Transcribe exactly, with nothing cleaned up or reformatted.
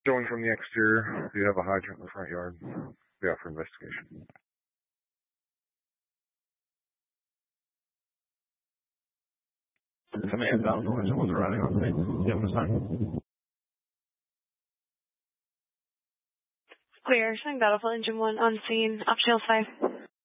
Showing from the exterior, you have a hydrant in the front yard. Be out for investigation. Command down noise. Someone's riding on me. Give him a sign. Clear. Showing Battlefield Engine one on scene. Optional five.